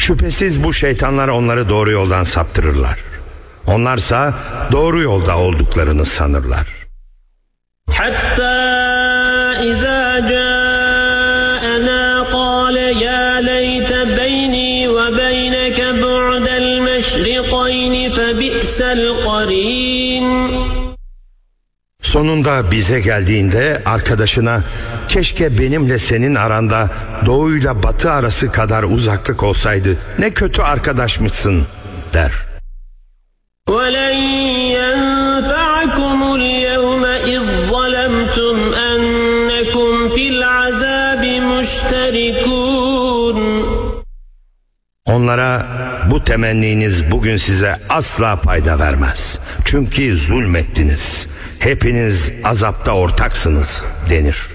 Şüphesiz bu şeytanlar onları doğru yoldan saptırırlar. Onlarsa doğru yolda olduklarını sanırlar. Hatta izâ câ'enâ kâle yâ leyte beyni ve beyneke bu'del meşrikayni febi'sel qarîn. Sonunda bize geldiğinde arkadaşına keşke benimle senin aranda doğuyla batı arası kadar uzaklık olsaydı, ne kötü arkadaşmışsın der. وَلَنْ يَنْفَعَكُمُ الْيَوْمَ اِذْ ظَلَمْتُمْ أَنَّكُمْ فِي الْعَذَابِ مُشْتَرِكُونَ. Onlara bu temenniniz bugün size asla fayda vermez. Çünkü zulmettiniz. Hepiniz azapta ortaksınız denir.